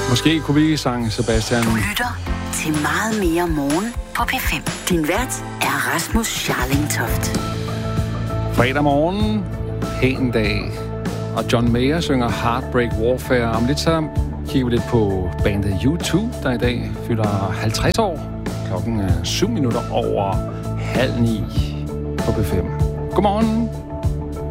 Måske kunne vi sange, Sebastian. Du lytter til Meget mere morgen på P5. Din vært er Rasmus Scharling-Toft. Fredag morgen, pæn dag, og John Mayer synger Heartbreak Warfare. Om lidt så kigger vi lidt på bandet U2, der i dag fylder 50 år. Klokken er 7 minutter over 8:30 på P5. Godmorgen.